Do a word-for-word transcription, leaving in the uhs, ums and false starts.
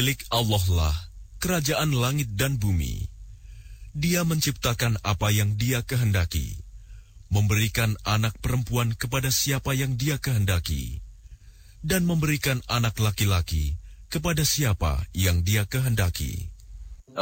Milik Allah lah kerajaan langit dan bumi. Dia menciptakan apa yang Dia kehendaki, memberikan anak perempuan kepada siapa yang Dia kehendaki, dan memberikan anak laki-laki kepada siapa yang Dia kehendaki.